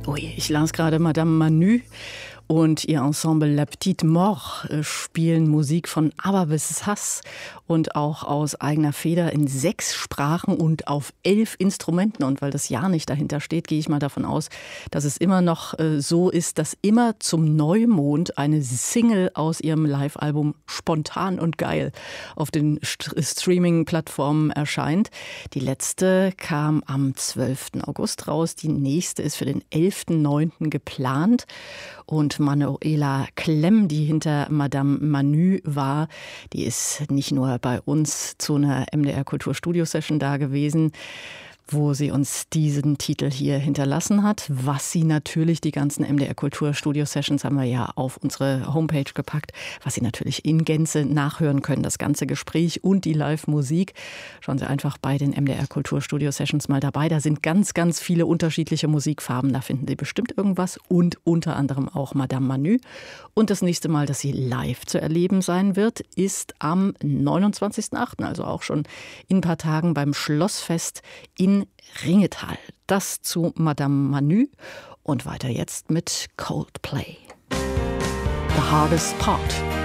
Ui, ich las gerade Madame Manu und ihr Ensemble La Petite Mort spielen Musik von Aber bis Hass und auch aus eigener Feder in 6 Sprachen und auf 11 Instrumenten. Und weil das Jahr nicht dahinter steht, gehe ich mal davon aus, dass es immer noch so ist, dass immer zum Neumond eine Single aus ihrem Live-Album Spontan und Geil auf den Streaming-Plattformen erscheint. Die letzte kam am 12. August raus. Die nächste ist für den 11.9. geplant. Und Manuela Klemm, die hinter Madame Manu war, die ist nicht nur bei uns zu einer MDR Kultur Studio Session da gewesen, wo sie uns diesen Titel hier hinterlassen hat. Was sie natürlich, die ganzen MDR Kultur Studio Sessions haben wir ja auf unsere Homepage gepackt, was Sie natürlich in Gänze nachhören können, das ganze Gespräch und die Live-Musik. Schauen Sie einfach bei den MDR Kultur Studio Sessions mal dabei. Da sind ganz, ganz viele unterschiedliche Musikfarben. Da finden Sie bestimmt irgendwas und unter anderem auch Madame Manu. Und das nächste Mal, dass sie live zu erleben sein wird, ist am 29.08., also auch schon in ein paar Tagen beim Schlossfest in Ringetal. Das zu Madame Manu und weiter jetzt mit Coldplay. The Hardest Part.